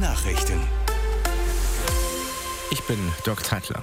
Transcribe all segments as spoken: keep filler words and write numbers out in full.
Nachrichten. Ich bin Dirk Zeitler.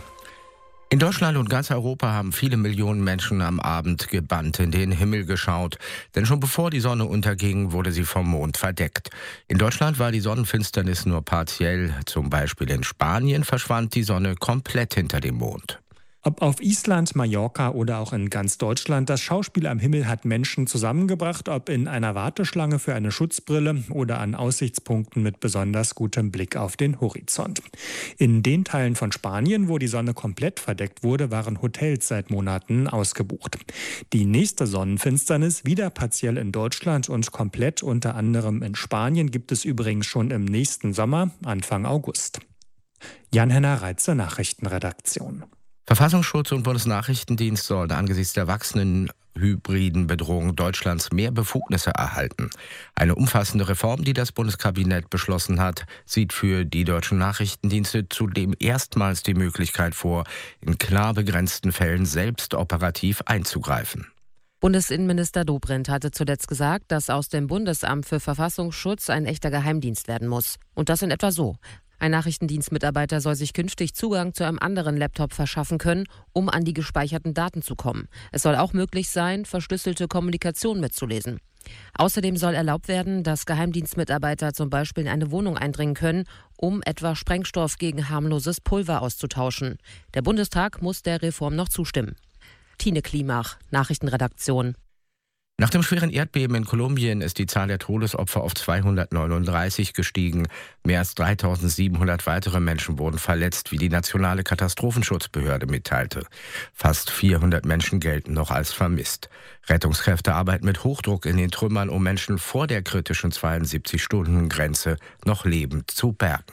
In Deutschland und ganz Europa haben viele Millionen Menschen am Abend gebannt in den Himmel geschaut. Denn schon bevor die Sonne unterging, wurde sie vom Mond verdeckt. In Deutschland war die Sonnenfinsternis nur partiell. Zum Beispiel in Spanien verschwand die Sonne komplett hinter dem Mond. Ob auf Island, Mallorca oder auch in ganz Deutschland, das Schauspiel am Himmel hat Menschen zusammengebracht, ob in einer Warteschlange für eine Schutzbrille oder an Aussichtspunkten mit besonders gutem Blick auf den Horizont. In den Teilen von Spanien, wo die Sonne komplett verdeckt wurde, waren Hotels seit Monaten ausgebucht. Die nächste Sonnenfinsternis, wieder partiell in Deutschland und komplett unter anderem in Spanien, gibt es übrigens schon im nächsten Sommer, Anfang August. Jan-Henner Reitze, Nachrichtenredaktion. Verfassungsschutz und Bundesnachrichtendienst sollen angesichts der wachsenden hybriden Bedrohung Deutschlands mehr Befugnisse erhalten. Eine umfassende Reform, die das Bundeskabinett beschlossen hat, sieht für die deutschen Nachrichtendienste zudem erstmals die Möglichkeit vor, in klar begrenzten Fällen selbst operativ einzugreifen. Bundesinnenminister Dobrindt hatte zuletzt gesagt, dass aus dem Bundesamt für Verfassungsschutz ein echter Geheimdienst werden muss. Und das in etwa so. Ein Nachrichtendienstmitarbeiter soll sich künftig Zugang zu einem anderen Laptop verschaffen können, um an die gespeicherten Daten zu kommen. Es soll auch möglich sein, verschlüsselte Kommunikation mitzulesen. Außerdem soll erlaubt werden, dass Geheimdienstmitarbeiter zum Beispiel in eine Wohnung eindringen können, um etwa Sprengstoff gegen harmloses Pulver auszutauschen. Der Bundestag muss der Reform noch zustimmen. Tine Klimach, Nachrichtenredaktion. Nach dem schweren Erdbeben in Kolumbien ist die Zahl der Todesopfer auf zweihundertneununddreißig gestiegen. Mehr als dreitausendsiebenhundert weitere Menschen wurden verletzt, wie die nationale Katastrophenschutzbehörde mitteilte. Fast vierhundert Menschen gelten noch als vermisst. Rettungskräfte arbeiten mit Hochdruck in den Trümmern, um Menschen vor der kritischen zweiundsiebzig-Stunden-Grenze noch lebend zu bergen.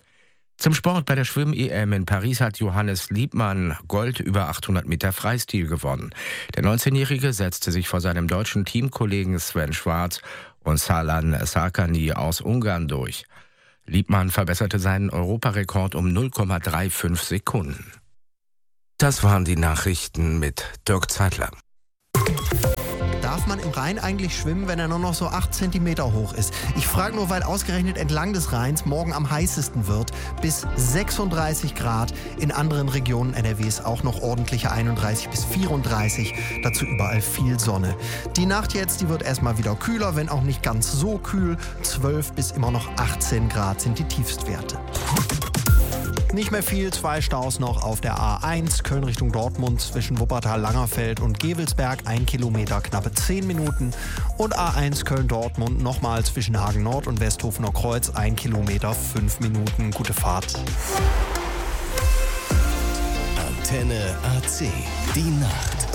Zum Sport: Bei der Schwimm-E M in Paris hat Johannes Liebmann Gold über achthundert Meter Freistil gewonnen. Der neunzehnjährige setzte sich vor seinem deutschen Teamkollegen Sven Schwarz und Salan Sarkany aus Ungarn durch. Liebmann verbesserte seinen Europarekord um null Komma fünfunddreißig Sekunden. Das waren die Nachrichten mit Dirk Zeitler. Darf man im Rhein eigentlich schwimmen, wenn er nur noch so acht Zentimeter hoch ist? Ich frage nur, weil ausgerechnet entlang des Rheins morgen am heißesten wird. Bis sechsunddreißig Grad. In anderen Regionen N R Ws auch noch ordentliche einunddreißig bis vierunddreißig. Dazu überall viel Sonne. Die Nacht jetzt, die wird erstmal wieder kühler, wenn auch nicht ganz so kühl. zwölf bis immer noch achtzehn Grad sind die Tiefstwerte. Nicht mehr viel, zwei Staus noch auf der A eins, Köln Richtung Dortmund zwischen Wuppertal-Langerfeld und Gevelsberg, ein Kilometer, knappe zehn Minuten. Und A eins Köln-Dortmund nochmal zwischen Hagen-Nord und Westhofener Kreuz, ein Kilometer, fünf Minuten. Gute Fahrt. Antenne A C, die Nacht.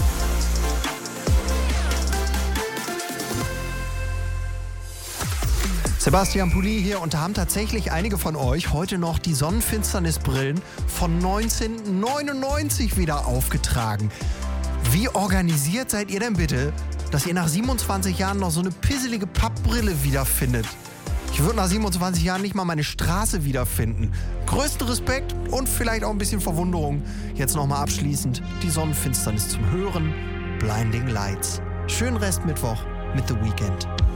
Sebastian Pulli hier, und da haben tatsächlich einige von euch heute noch die Sonnenfinsternisbrillen von neunzehnhundertneunundneunzig wieder aufgetragen. Wie organisiert seid ihr denn bitte, dass ihr nach siebenundzwanzig Jahren noch so eine pisselige Pappbrille wiederfindet? Ich würde nach siebenundzwanzig Jahren nicht mal meine Straße wiederfinden. Größten Respekt und vielleicht auch ein bisschen Verwunderung. Jetzt nochmal abschließend die Sonnenfinsternis zum Hören. Blinding Lights. Schönen Restmittwoch mit The Weeknd.